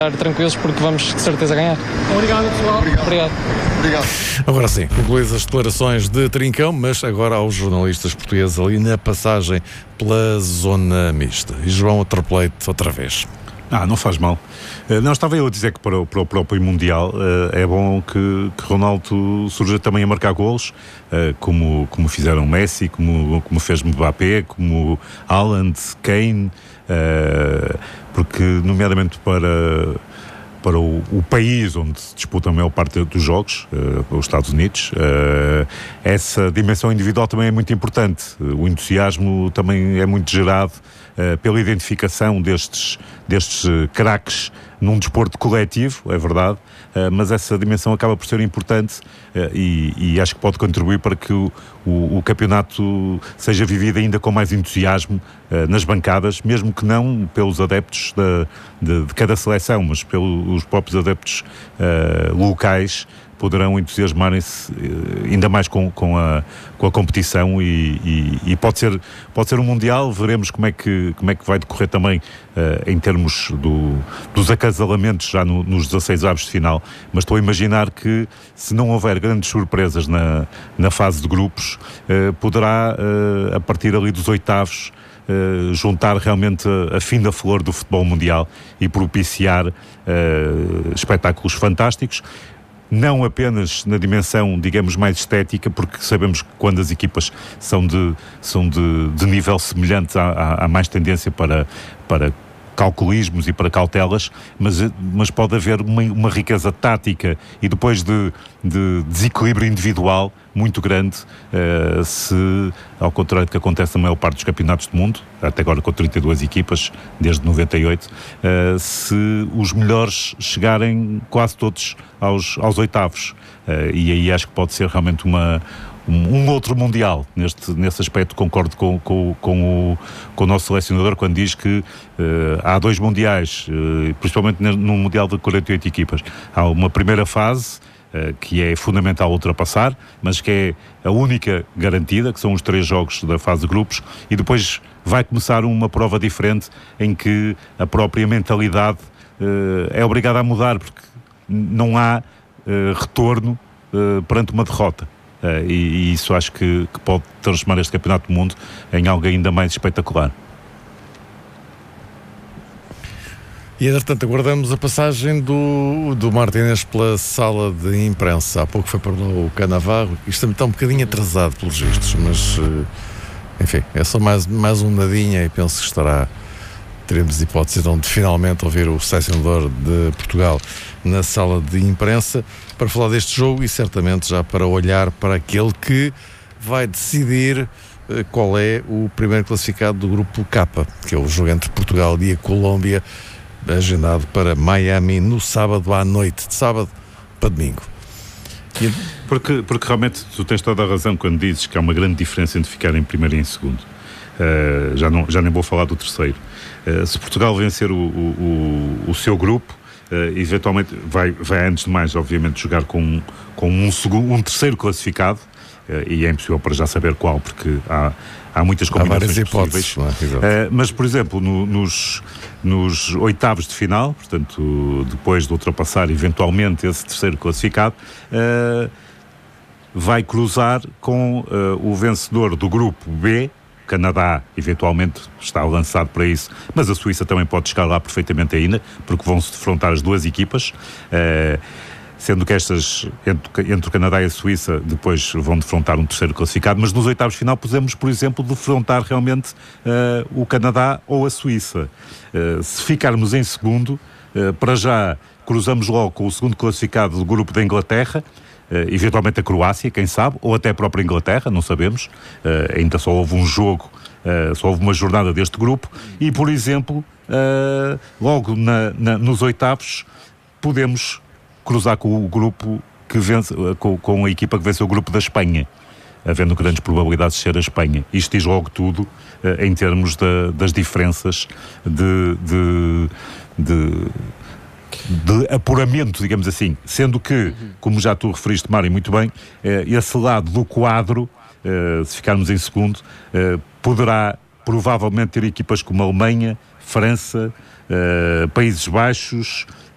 tranquilos porque vamos de certeza ganhar. Obrigado, pessoal. Obrigado. Agora sim, concluídas as declarações de Trincão, mas agora aos jornalistas portugueses ali na passagem pela zona mista. E João atropelei-te outra vez. Não faz mal. Não, estava eu a dizer que para o próprio Mundial é bom que Ronaldo surja também a marcar golos, como fizeram Messi, como fez Mbappé, como Haaland, Kane, porque nomeadamente para o país onde se disputa a maior parte dos jogos, os Estados Unidos, essa dimensão individual também é muito importante. O entusiasmo também é muito gerado pela identificação destes craques num desporto coletivo, é verdade, mas essa dimensão acaba por ser importante e acho que pode contribuir para que o campeonato seja vivido ainda com mais entusiasmo nas bancadas, mesmo que não pelos adeptos de cada seleção, mas pelos próprios adeptos locais, poderão entusiasmarem-se ainda mais com a competição e pode ser um Mundial. Veremos como é que vai decorrer também em termos dos acasalamentos já nos 16 avos de final, mas estou a imaginar que se não houver grandes surpresas na fase de grupos, poderá a partir ali dos oitavos juntar realmente a fina flor do futebol mundial e propiciar espetáculos fantásticos. Não apenas na dimensão, digamos, mais estética, porque sabemos que quando as equipas são de nível semelhante, há mais tendência para calculismos e para cautelas, mas pode haver uma riqueza tática e depois de desequilíbrio individual muito grande, se, ao contrário do que acontece na maior parte dos campeonatos do mundo, até agora com 32 equipas, desde 98, se os melhores chegarem quase todos aos oitavos. E aí acho que pode ser realmente um outro Mundial. Nesse aspecto concordo com o nosso selecionador quando diz que há 2 Mundiais, principalmente no Mundial de 48 equipas. Há uma primeira fase que é fundamental ultrapassar, mas que é a única garantida, que são os 3 jogos da fase de grupos, e depois vai começar uma prova diferente em que a própria mentalidade é obrigada a mudar, porque não há retorno perante uma derrota. E isso acho que pode transformar este Campeonato do Mundo em algo ainda mais espetacular. E, entretanto, aguardamos a passagem do Martínez pela sala de imprensa. Há pouco foi para lá o Cannavaro. Isto está um bocadinho atrasado, pelos vistos, mas, enfim, é só mais um nadinha e penso que teremos hipótese então de finalmente ouvir o selecionador de Portugal na sala de imprensa para falar deste jogo e certamente já para olhar para aquele que vai decidir qual é o primeiro classificado do grupo K, que é o jogo entre Portugal e a Colômbia, agendado para Miami no sábado à noite, de sábado para domingo. Porque realmente tu tens toda a razão quando dizes que há uma grande diferença entre ficar em primeiro e em segundo. Já nem vou falar do terceiro. Se Portugal vencer o seu grupo, eventualmente vai antes de mais, obviamente, jogar com um terceiro classificado, e é impossível para já saber qual, porque há muitas combinações possíveis. Mas, por exemplo, nos oitavos de final, portanto, depois de ultrapassar eventualmente esse terceiro classificado, vai cruzar com o vencedor do grupo B. Canadá eventualmente está lançado para isso, mas a Suíça também pode chegar lá perfeitamente ainda, porque vão-se defrontar as 2 equipas, sendo que estas, entre o Canadá e a Suíça, depois vão defrontar um terceiro classificado, mas nos oitavos de final podemos, por exemplo, defrontar realmente o Canadá ou a Suíça. Se ficarmos em segundo, para já cruzamos logo com o segundo classificado do grupo da Inglaterra, eventualmente a Croácia, quem sabe, ou até a própria Inglaterra, não sabemos. Ainda só houve um jogo, só houve uma jornada deste grupo, e, por exemplo, logo nos oitavos podemos cruzar com o grupo que vence, com a equipa que venceu o grupo da Espanha, havendo grandes probabilidades de ser a Espanha. Isto diz logo tudo em termos das diferenças de apuramento, digamos assim, sendo que, como já tu referiste, Mário, muito bem, esse lado do quadro, se ficarmos em segundo, poderá provavelmente ter equipas como a Alemanha, França, Países Baixos